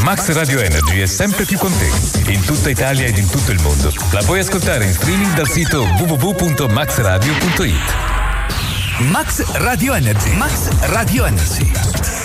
Max Radio Energy è sempre più con te, in tutta Italia ed in tutto il mondo. La puoi ascoltare in streaming dal sito www.maxradio.it. Max Radio Energy. Max Radio Energy.